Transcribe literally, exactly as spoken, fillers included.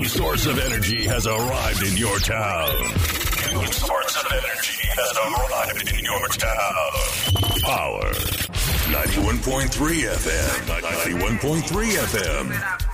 new source of energy has arrived in your town. New source of energy has arrived in your town. Power. ninety-one point three F M. ninety-one point three F M.